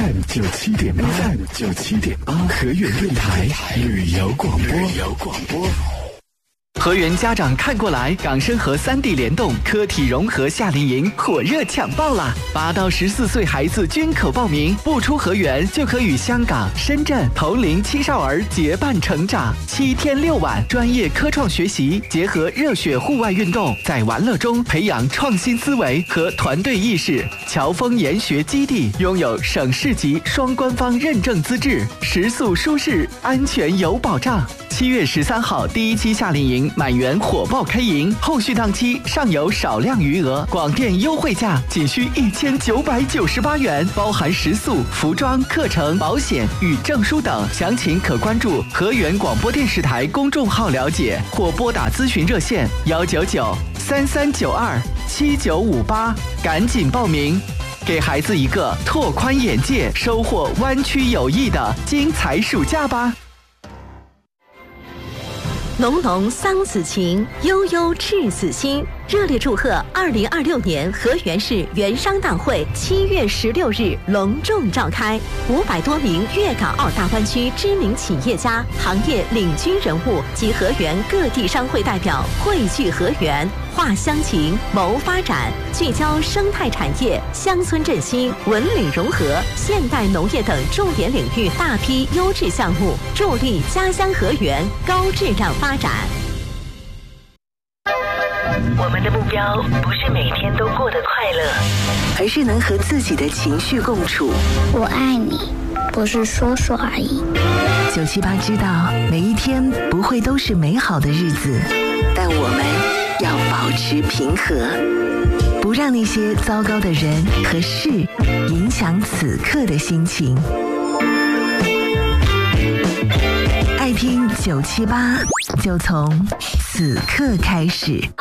FM 97.8，河源电台旅游广播。 河源家长看过来，港深合3地联动科体融合夏令营火热抢报啦！8到14岁孩子均可报名，不出河源就可与香港、深圳同龄青少儿结伴成长。7天6晚，专业科创学习结合热血户外运动，在玩乐中培养创新思维和团队意识。侨丰研学基地拥有省市级双官方认证资质，食宿舒适，安全有保障。7月13号第1期夏令营满员火爆开营，后续档期尚有少量余额，广电优惠价仅需1998元，包含食宿、服装、课程、保险与证书等。详情可关注河源广播电视台公众号了解，或拨打咨询热线199-3392-7958，赶紧报名，给孩子一个拓宽眼界、收获湾区友谊的精彩暑假吧。 浓浓桑梓情，悠悠赤子心。热烈祝贺2026年河源市园商大会7月16日隆重召开，500多名粤港澳大湾区知名企业家、行业领军人物及河源各地商会代表汇聚河源，话乡情，谋发展，聚焦生态产业、乡村振兴、文旅融合、现代农业等重点领域大批优质项目，助力家乡河源高质量发展。 我们的目标不是每天都过得快乐， 而是能和自己的情绪共处。 我爱你，不是说说而已。 978知道每一天不会都是美好的日子，但我们要保持平和，不让那些糟糕的人和事影响此刻的心情。爱听978，就从此刻开始。